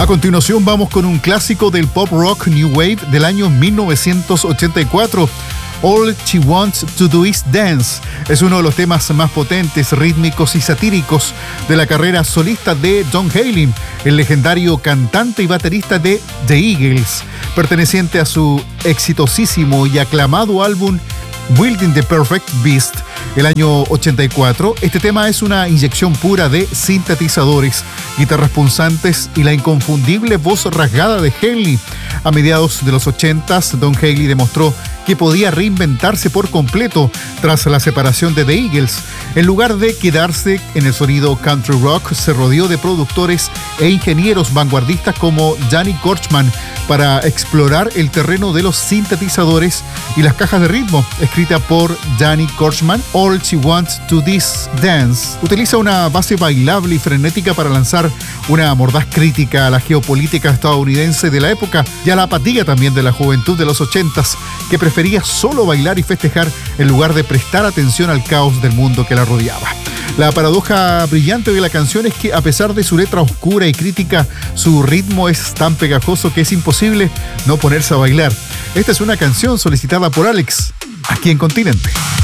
A continuación vamos con un clásico del pop rock new wave del año 1984. All She Wants to Do Is Dance es uno de los temas más potentes, rítmicos y satíricos de la carrera solista de Don Henley, el legendario cantante y baterista de The Eagles, perteneciente a su exitosísimo y aclamado álbum Building the Perfect Beast, el año 84. Este tema es una inyección pura de sintetizadores, guitarras punzantes y la inconfundible voz rasgada de Henley. A mediados de los 80s, Don Henley demostró que podía reinventarse por completo tras la separación de The Eagles. En lugar de quedarse en el sonido country rock, se rodeó de productores e ingenieros vanguardistas como Johnny Korchman para explorar el terreno de los sintetizadores y las cajas de ritmo. Escrita por Johnny Korchman, All She Wants to This Dance utiliza una base bailable y frenética para lanzar una mordaz crítica a la geopolítica estadounidense de la época y a la apatía también de la juventud de los 80s, que prefería solo bailar y festejar en lugar de prestar atención al caos del mundo que la rodeaba. La paradoja brillante de la canción es que, a pesar de su letra oscura y crítica, su ritmo es tan pegajoso que es imposible no ponerse a bailar. Esta es una canción solicitada por Alex, aquí en Continente.